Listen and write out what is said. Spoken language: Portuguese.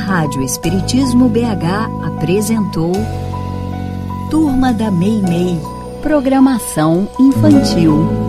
Rádio Espiritismo BH apresentou Turma da Meimei, programação infantil.